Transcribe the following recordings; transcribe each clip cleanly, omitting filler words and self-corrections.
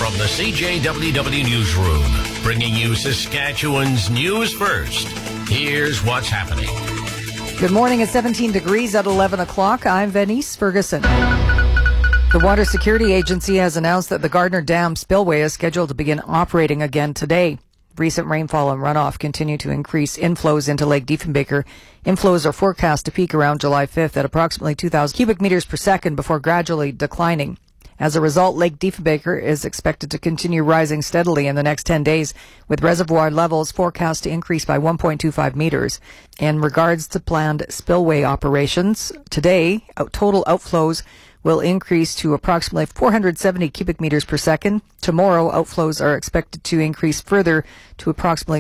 from the CJWW Newsroom, bringing you Saskatchewan's news first. Here's what's happening. Good morning. It's 17 degrees at 11 o'clock. I'm Venice Ferguson. The Water Security Agency has announced that the Gardner Dam spillway is scheduled to begin operating again today. Recent rainfall and runoff continue to increase inflows into Lake Diefenbaker. Inflows are forecast to peak around July 5th at approximately 2,000 cubic meters per second before gradually declining. As a result, Lake Diefenbaker is expected to continue rising steadily in the next 10 days, with reservoir levels forecast to increase by 1.25 meters. In regards to planned spillway operations, today, total outflows will increase to approximately 470 cubic meters per second. Tomorrow, outflows are expected to increase further to approximately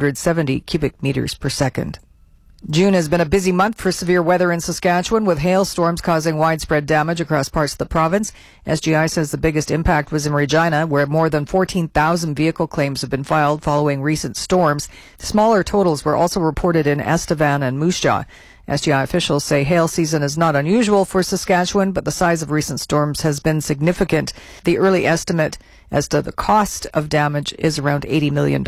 770 cubic meters per second. June has been a busy month for severe weather in Saskatchewan, with hailstorms causing widespread damage across parts of the province. SGI says the biggest impact was in Regina, where more than 14,000 vehicle claims have been filed following recent storms. Smaller totals were also reported in Estevan and Moose Jaw. SGI officials say hail season is not unusual for Saskatchewan, but the size of recent storms has been significant. The early estimate as to the cost of damage is around $80 million.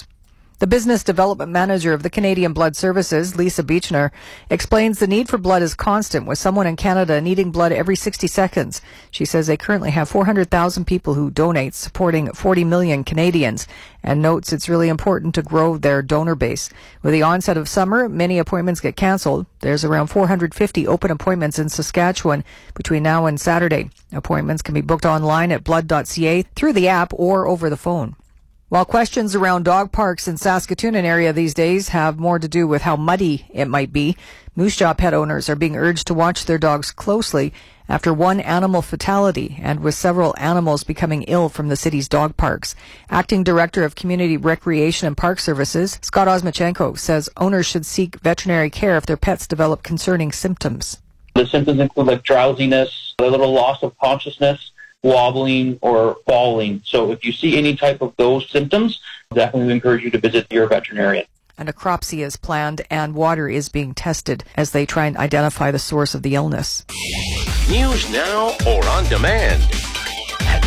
The business development manager of the Canadian Blood Services, Lisa Beechner, explains the need for blood is constant, with someone in Canada needing blood every 60 seconds. She says they currently have 400,000 people who donate, supporting 40 million Canadians, and notes it's really important to grow their donor base. With the onset of summer, many appointments get cancelled. There's around 450 open appointments in Saskatchewan between now and Saturday. Appointments can be booked online at blood.ca, through the app, or over the phone. While questions around dog parks in Saskatoon area these days have more to do with how muddy it might be, Moose Jaw pet owners are being urged to watch their dogs closely after one animal fatality and with several animals becoming ill from the city's dog parks. Acting Director of Community Recreation and Park Services, Scott Osmachenko, says owners should seek veterinary care if their pets develop concerning symptoms. The symptoms include like drowsiness, a little loss of consciousness, wobbling, or falling. So if you see any type of those symptoms, definitely encourage you to visit your veterinarian. A necropsy is planned and water is being tested as they try and identify the source of the illness. News now or on demand at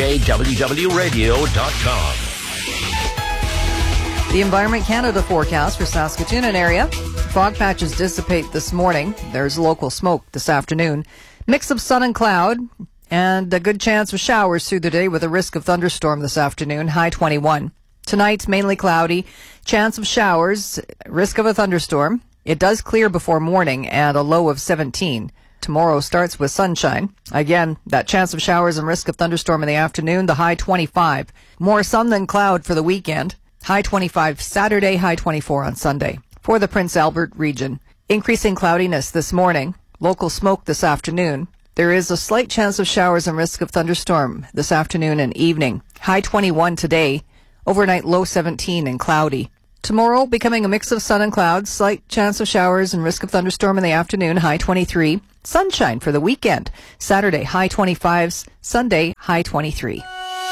CJWWradio.com. The Environment Canada forecast for Saskatoon area. Fog patches dissipate this morning. There's local smoke this afternoon. Mix of sun and cloud, and a good chance of showers through the day with a risk of thunderstorm this afternoon, high 21. Tonight, mainly cloudy, chance of showers, risk of a thunderstorm. It does clear before morning and a low of 17. Tomorrow starts with sunshine. Again, that chance of showers and risk of thunderstorm in the afternoon, the high 25. More sun than cloud for the weekend. High 25 Saturday, high 24 on Sunday. For the Prince Albert region, increasing cloudiness this morning, local smoke this afternoon. There is a slight chance of showers and risk of thunderstorm this afternoon and evening. High 21 today. Overnight low 17 and cloudy. Tomorrow becoming a mix of sun and clouds. Slight chance of showers and risk of thunderstorm in the afternoon. High 23. Sunshine for the weekend. Saturday high 25s. Sunday high 23.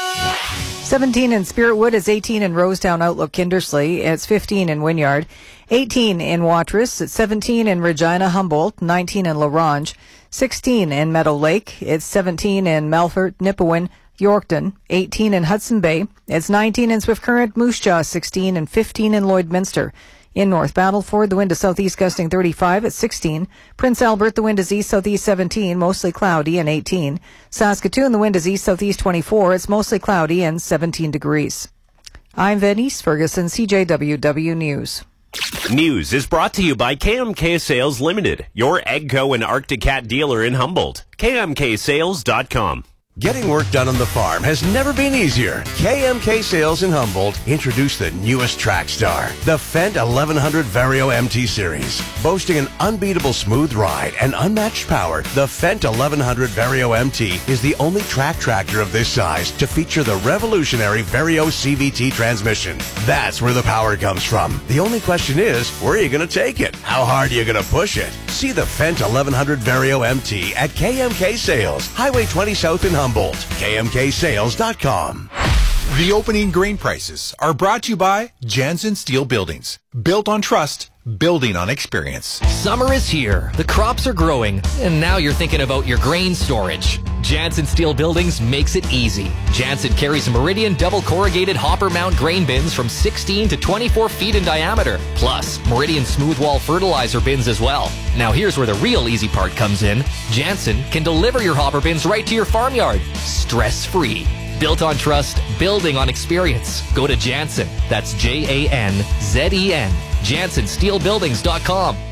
17 in Spiritwood. It's 18 in Rosetown, Outlook, Kindersley. It's 15 in Wynyard. 18 in Watrous. It's 17 in Regina, Humboldt. 19 in La Ronge. 16 in Meadow Lake. It's 17 in Melfort, Nipawin, Yorkton. 18 in Hudson Bay. It's 19 in Swift Current, Moose Jaw. 16 and 15 in Lloydminster. In North Battleford, the wind is southeast gusting 35 at 16. Prince Albert, the wind is east-southeast 17, mostly cloudy, and 18. Saskatoon, the wind is east-southeast 24. It's mostly cloudy and 17 degrees. I'm Venice Ferguson, CJWW News. News is brought to you by KMK Sales Limited, your AGCO and Arctic Cat dealer in Humboldt. KMKSales.com. Getting work done on the farm has never been easier. KMK Sales in Humboldt introduced the newest track star, the Fendt 1100 Vario MT Series. Boasting an unbeatable smooth ride and unmatched power, the Fendt 1100 Vario MT is the only track tractor of this size to feature the revolutionary Vario CVT transmission. That's where the power comes from. The only question is, where are you going to take it? How hard are you going to push it? See the Fendt 1100 Vario MT at KMK Sales, Highway 20 South in Humboldt. KMKSales.com. The opening grain prices are brought to you by Jansen Steel Buildings. Built on trust, building on experience. Summer is here, the crops are growing, and now you're thinking about your grain storage. Jansen Steel Buildings makes it easy. Jansen carries Meridian double corrugated hopper mount grain bins from 16 to 24 feet in diameter, plus Meridian smooth wall fertilizer bins as well. Now here's where the real easy part comes in. Jansen can deliver your hopper bins right to your farmyard, stress-free. Built on trust, building on experience. Go to Jansen. That's Janzen. JansenSteelBuildings.com.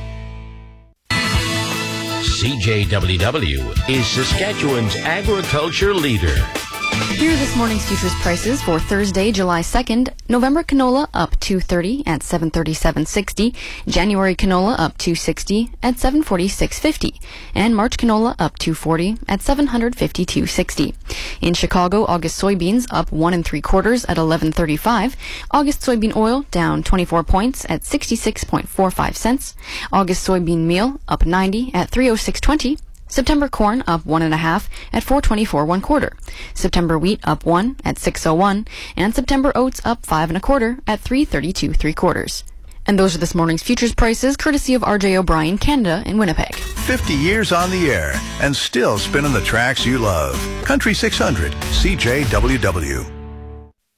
CJWW is Saskatchewan's agriculture leader. Here are this morning's futures prices for Thursday, July 2nd. November canola up $2.30 at $737.60. January canola up $2.60 at $746.50. And March canola up $2.40 at $752.60. In Chicago, August soybeans up 1 3/4 at $11.35. August soybean oil down 24 points at 66.45 cents. August soybean meal up 90 at $306.20. September corn up 1 1/2 at $424 1/4. September wheat up 1 at $601, and September oats up 5 1/4 at $332 3/4. And those are this morning's futures prices, courtesy of RJ O'Brien, Canada in Winnipeg. 50 years on the air and still spinning the tracks you love. Country 600, CJWW.